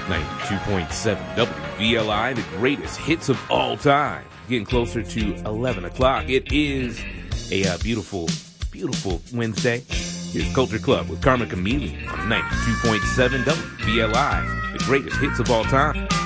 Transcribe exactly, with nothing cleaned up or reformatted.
ninety-two point seven W V L I, the greatest hits of all time. Getting closer to eleven o'clock. It is a uh, beautiful, beautiful Wednesday. Here's Culture Club with Karma Chameleon on ninety-two point seven W V L I, the greatest hits of all time.